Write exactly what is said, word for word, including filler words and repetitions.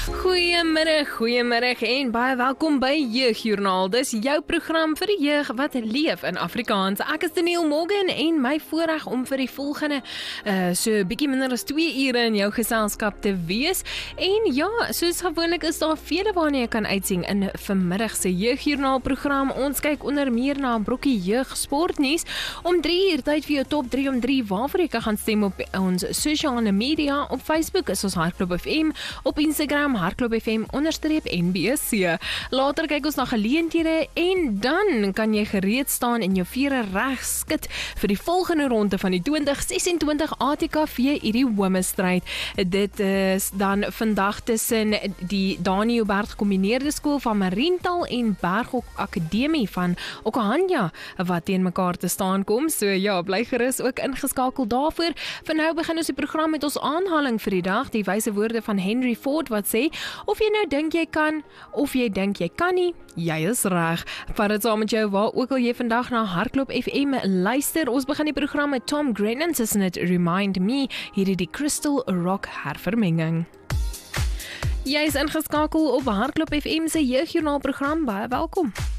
Goeiemiddag, goeiemiddag en baie welkom by Jeugjoernaal. Dis jou program vir die jeug wat leef in Afrikaans. Ek is Daniel Morgan en my voorreg om vir die volgende uh, so bietjie minder as twee ure in jou geselskap te wees. En ja, soos gewoonlik is daar vele waarna jy kan uitsien in vanmiddag se Jeugjoernaal program. Ons kyk onder meer na 'n brokkie jeug sportnuus. Om drie uur tyd vir jou top drie om drie waarvoor jy kan gaan stem op ons sosiale media. Op Facebook is ons Hardklop F M, op Instagram Hardklop F M onderstreep N B C. Later kyk ons na geleenthede en dan kan jy gereed staan en jou vere reg skit vir die volgende ronde van die twintig sesentwintig A T K V Idiome stryd. Dit is dan vandag tussen die Dani Joubert Gekombineerde Skool van Mariental en Berghoek Akademie van Okahanja wat teen mekaar te staan kom. So ja, bly gerus ook ingeskakel daarvoor. Vir nou begin ons die program met ons aanhaling vir die dag, die wyse woorde van Henry Ford wat sê: of jy nou dink jy kan, of jy dink jy kan nie, jy is reg. Vat dit saam met jou waar ook al jy vandag na Hardklop F M luister. Ons begin die program met Tom Grennan se It Remind Me, hierdie die Crystal Rock hervermenging. Jy is ingeskakel op Hardklop F M se Jeugjoernaal program, baie welkom.